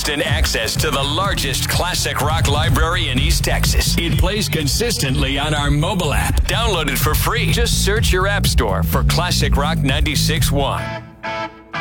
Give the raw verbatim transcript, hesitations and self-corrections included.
instant access to the largest classic rock library in East Texas. It plays consistently on our mobile app. Download it for free. Just search your app store for Classic Rock ninety-six point one.